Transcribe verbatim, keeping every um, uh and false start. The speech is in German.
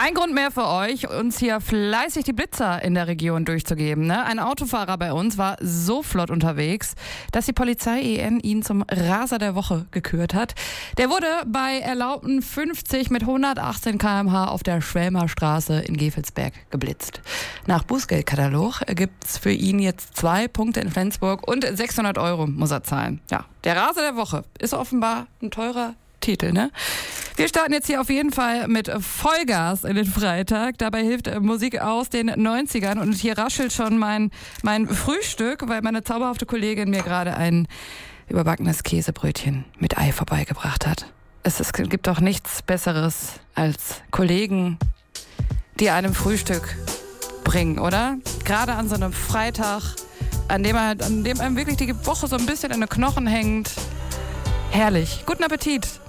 Ein Grund mehr für euch, uns hier fleißig die Blitzer in der Region durchzugeben. Ne? Ein Autofahrer bei uns war so flott unterwegs, dass die Polizei E N ihn zum Raser der Woche gekürt hat. Der wurde bei erlaubten fünfzig mit hundertachtzehn Kilometer pro Stunde auf der Schwelmer Straße in Gevelsberg geblitzt. Nach Bußgeldkatalog gibt's für ihn jetzt zwei Punkte in Flensburg und sechshundert Euro muss er zahlen. Ja, der Raser der Woche ist offenbar ein teurer Titel, ne? Wir starten jetzt hier auf jeden Fall mit Vollgas in den Freitag. Dabei hilft Musik aus den neunzigern und hier raschelt schon mein, mein Frühstück, weil meine zauberhafte Kollegin mir gerade ein überbackenes Käsebrötchen mit Ei vorbeigebracht hat. Es, es gibt doch nichts Besseres als Kollegen, die einem Frühstück bringen, oder? Gerade an so einem Freitag, an dem, an dem einem wirklich die Woche so ein bisschen in den Knochen hängt. Herrlich. Guten Appetit.